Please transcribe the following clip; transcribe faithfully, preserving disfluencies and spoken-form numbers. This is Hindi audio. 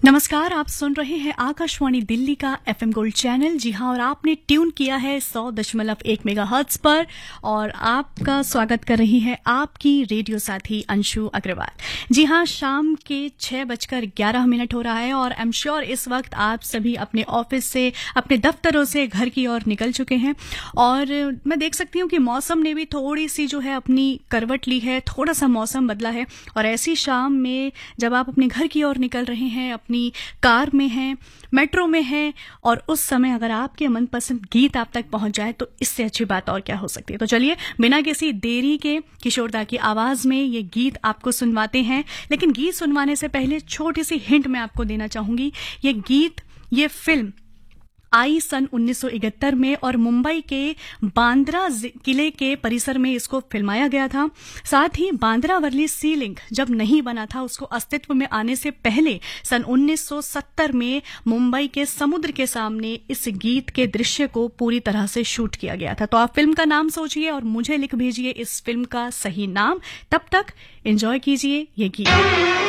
नमस्कार, आप सुन रहे हैं आकाशवाणी दिल्ली का एफएम गोल्ड चैनल। जी हां, और आपने ट्यून किया है सौ दशमलव एक मेगाहर्ट्ज पर और आपका स्वागत कर रही है आपकी रेडियो साथी अंशु अग्रवाल। जी हां, शाम के छह बजकर ग्यारह मिनट हो रहा है और आई एम श्योर इस वक्त आप सभी अपने ऑफिस से, अपने दफ्तरों से घर की ओर निकल चुके हैं। और मैं देख सकती हूँ कि मौसम ने भी थोड़ी सी जो है अपनी करवट ली है, थोड़ा सा मौसम बदला है। और ऐसी शाम में जब आप अपने घर की ओर निकल रहे हैं, अपनी कार में हैं, मेट्रो में हैं, और उस समय अगर आपके मनपसंद गीत आप तक पहुंच जाए तो इससे अच्छी बात और क्या हो सकती है। तो चलिए बिना किसी देरी के किशोरदा की आवाज में ये गीत आपको सुनवाते हैं। लेकिन गीत सुनवाने से पहले छोटी सी हिंट मैं आपको देना चाहूंगी। ये गीत, ये फिल्म आई सन उन्नीस सौ इकहत्तर में और मुंबई के बांद्रा किले के परिसर में इसको फिल्माया गया था। साथ ही बांद्रा वर्ली सी लिंक जब नहीं बना था, उसको अस्तित्व में आने से पहले सन उन्नीस सौ सत्तर में मुंबई के समुद्र के सामने इस गीत के दृश्य को पूरी तरह से शूट किया गया था। तो आप फिल्म का नाम सोचिए और मुझे लिख भेजिए इस फिल्म का सही नाम। तब तक एंजॉय कीजिए ये गीत।